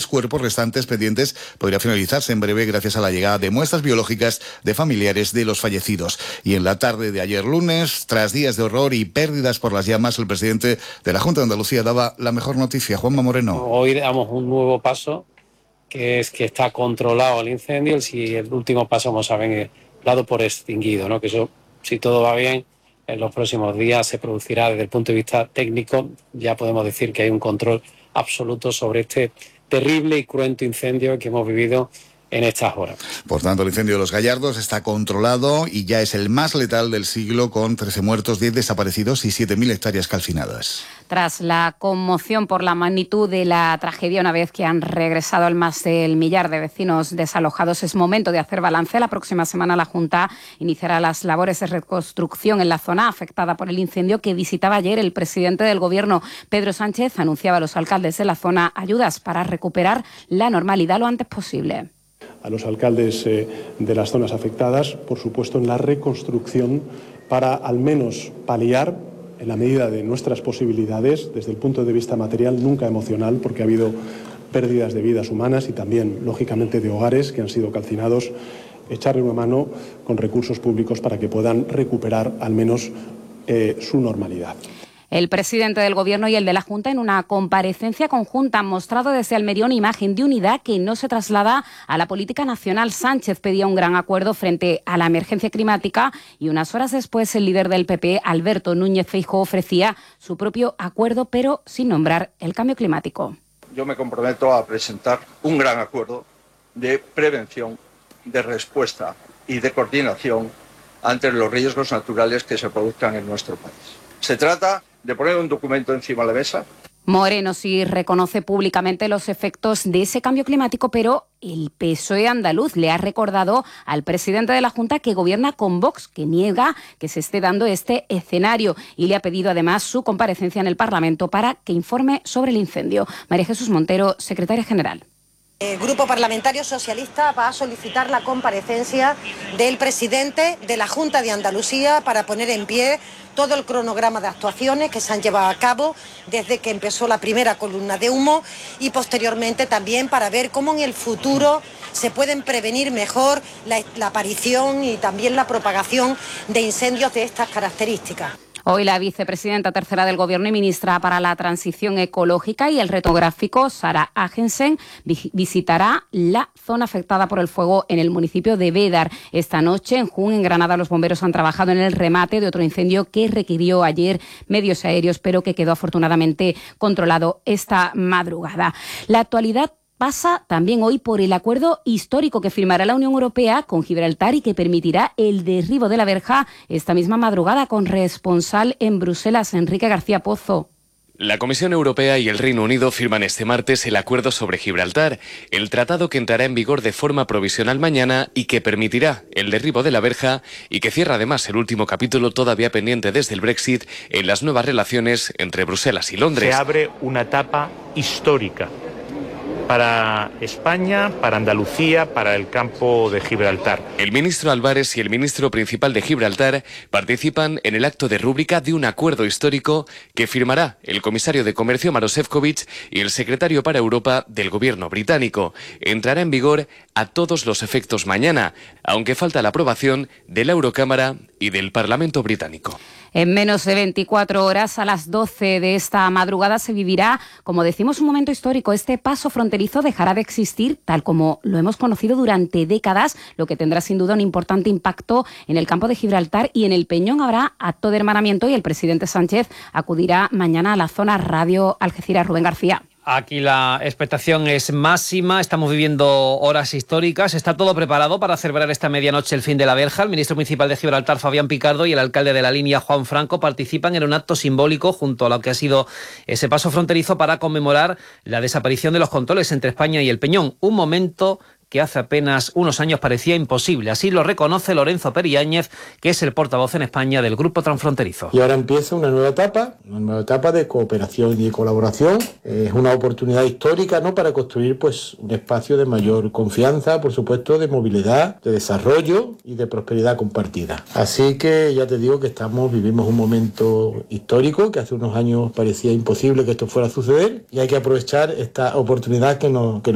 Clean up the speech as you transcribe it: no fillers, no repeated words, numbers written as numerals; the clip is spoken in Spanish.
6 cuerpos restantes pendientes podría finalizarse en breve gracias a la llegada de muestras biológicas de familiares de los fallecidos. Y en la tarde de ayer lunes, tras días de horror y pérdidas por las llamas, el presidente de la Junta de Andalucía daba la mejor noticia. Juanma Moreno. Hoy damos un nuevo paso, que es que está controlado el incendio. El último paso, como saben, es dado por extinguido, ¿no? Que eso, si todo va bien, en los próximos días se producirá desde el punto de vista técnico. Ya podemos decir que hay un control absoluto sobre este terrible y cruento incendio que hemos vivido en estas horas. Por tanto, el incendio de Los Gallardos está controlado y ya es el más letal del siglo, con 13 muertos, 10 desaparecidos y 7.000 hectáreas calcinadas. Tras la conmoción por la magnitud de la tragedia, una vez que han regresado al más del millar de vecinos desalojados, es momento de hacer balance. La próxima semana la Junta iniciará las labores de reconstrucción en la zona afectada por el incendio que visitaba ayer el presidente del Gobierno, Pedro Sánchez. Anunciaba a los alcaldes de la zona ayudas para recuperar la normalidad lo antes posible. A los alcaldes de las zonas afectadas, por supuesto, en la reconstrucción para al menos paliar, en la medida de nuestras posibilidades, desde el punto de vista material, nunca emocional, porque ha habido pérdidas de vidas humanas y también, lógicamente, de hogares que han sido calcinados, echarle una mano con recursos públicos para que puedan recuperar al menos su normalidad. El presidente del Gobierno y el de la Junta, en una comparecencia conjunta, han mostrado desde Almería una imagen de unidad que no se traslada a la política nacional. Sánchez pedía un gran acuerdo frente a la emergencia climática y unas horas después el líder del PP, Alberto Núñez Feijóo, ofrecía su propio acuerdo, pero sin nombrar el cambio climático. Yo me comprometo a presentar un gran acuerdo de prevención, de respuesta y de coordinación ante los riesgos naturales que se produzcan en nuestro país. Se trata de poner un documento encima de la mesa. Moreno sí reconoce públicamente los efectos de ese cambio climático, pero el PSOE andaluz le ha recordado al presidente de la Junta que gobierna con Vox, que niega que se esté dando este escenario, y le ha pedido además su comparecencia en el Parlamento para que informe sobre el incendio. María Jesús Montero, secretaria general. El Grupo Parlamentario Socialista va a solicitar la comparecencia del presidente de la Junta de Andalucía para poner en pie todo el cronograma de actuaciones que se han llevado a cabo desde que empezó la primera columna de humo y posteriormente también para ver cómo en el futuro se pueden prevenir mejor la aparición y también la propagación de incendios de estas características. Hoy la vicepresidenta tercera del Gobierno y ministra para la Transición Ecológica y el Reto Gráfico, Sara Agensen, visitará la zona afectada por el fuego en el municipio de Bédar. Esta noche, en Jun, en Granada, los bomberos han trabajado en el remate de otro incendio que requirió ayer medios aéreos, pero que quedó afortunadamente controlado esta madrugada. La actualidad pasa también hoy por el acuerdo histórico que firmará la Unión Europea con Gibraltar y que permitirá el derribo de la verja esta misma madrugada, con corresponsal en Bruselas, Enrique García Pozo. La Comisión Europea y el Reino Unido firman este martes el acuerdo sobre Gibraltar, el tratado que entrará en vigor de forma provisional mañana y que permitirá el derribo de la verja y que cierra además el último capítulo todavía pendiente desde el Brexit en las nuevas relaciones entre Bruselas y Londres. Se abre una etapa histórica para España, para Andalucía, para el campo de Gibraltar. El ministro Álvarez y el ministro principal de Gibraltar participan en el acto de rúbrica de un acuerdo histórico que firmará el comisario de Comercio Maroš Šefčovič y el secretario para Europa del gobierno británico. Entrará en vigor a todos los efectos mañana, aunque falta la aprobación de la Eurocámara y del Parlamento británico. En menos de 24 horas, a las 12 de esta madrugada, se vivirá, como decimos, un momento histórico. Este paso fronterizo dejará de existir tal como lo hemos conocido durante décadas, lo que tendrá sin duda un importante impacto en el campo de Gibraltar y en el Peñón. Habrá acto de hermanamiento y el presidente Sánchez acudirá mañana a la zona Radio Algeciras. Rubén García. Aquí la expectación es máxima, estamos viviendo horas históricas, está todo preparado para celebrar esta medianoche el fin de la verja. El ministro municipal de Gibraltar, Fabián Picardo, y el alcalde de la línea, Juan Franco, participan en un acto simbólico junto a lo que ha sido ese paso fronterizo para conmemorar la desaparición de los controles entre España y el Peñón. Un momento que hace apenas unos años parecía imposible. Así lo reconoce Lorenzo Periáñez, que es el portavoz en España del Grupo Transfronterizo. Y ahora empieza una nueva etapa de cooperación y de colaboración. Es una oportunidad histórica, ¿no?, para construir pues un espacio de mayor confianza, por supuesto, de movilidad, de desarrollo y de prosperidad compartida. Así que ya te digo que vivimos un momento histórico que hace unos años parecía imposible que esto fuera a suceder y hay que aprovechar esta oportunidad que nos